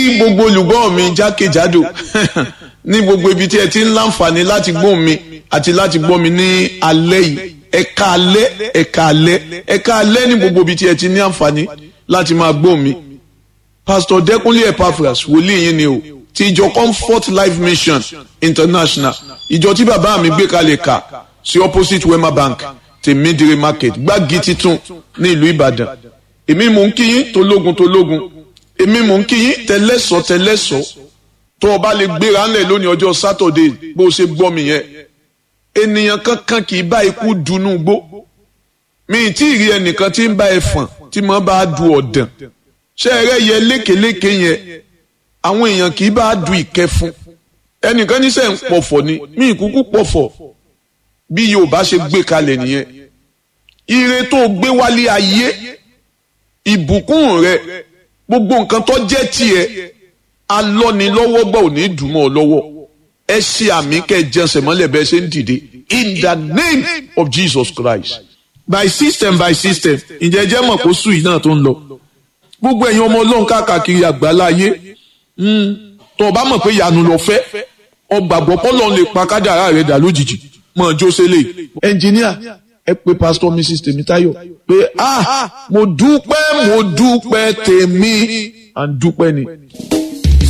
gbogbo olùgbọ́ mi jákèjádò ní gbogbo ibi tí ẹ ti ń láǹfààní láti gbọ́ mi àti láti gbọ́ mi ní alẹ́ yìí ẹ̀ka alẹ́ ní gbogbo ibi tí ẹ ti ní àǹfààní láti máa gbọ́ mi. Pastor Dẹ́kunlé Epaphras wòlíì yín ni o ti ìjọ Comfort Life Mission International, ìjọ tí bàbá mi gbé kalẹ̀ kà sí opposite Wema Bank tèmídìrí market gbági titun ní ìlú Ìbàdàn. Èmi mò ń kí yín tológun èmi mò ń kí yín tẹlẹ́sọ̀ tó o bá lè gbéra ńlẹ̀ lónìí ọjọ́ Saturday bó o ṣe gbọ́ mi yẹn. Ènìyàn kankan kì í bá ikú dunú gbó. Mi tí ì rí ẹnìkan tí ń bá ẹfọ̀n tí mo bá du ọ̀dàn. Ṣé ẹrẹ́ yẹ lékeléke yẹn àwọn èèyàn kì í bá du ìkẹfun. Ẹnìkan níṣẹ́ ń pọ̀fọ̀ ni mí ìkúkú pọ̀fọ̀ bí Yorùbá ṣe gbé kalẹ̀ nìyẹn. Ire tó gbé wálé ayé ìbùkún rẹ gbogbo nǹkan tó jẹ́ tiẹ̀ alọ́nilọ́wọ́ gbà ò ní dùn mọ́ ọ lọ́wọ́. Ẹ ṣe àmì kẹ́ jẹnsẹ̀ mọ́lẹ̀ bẹ́ẹ̀ ṣe ń dìde in the name of Jesus Christ. By system ǹjẹ́ jẹ́ mọ̀ kó sùn yìí náà tó ń lọ. Gbogbo ẹ̀yin ọmọ Ọlọ́run káàkiri àgbáláyé tó o bá mọ̀ pé ìyanu lọ fẹ́ ọgbàgbọ́ pọ́lọ́run lè pa kádàrá rẹ̀ dà lójijì mọ̀ jósẹ́lẹ̀. Ẹnjìníà ẹ pé Pastor Mrs. Tèmítáyọ̀ pé mo dúpẹ́ tèmi à ń dúpẹ́ ni.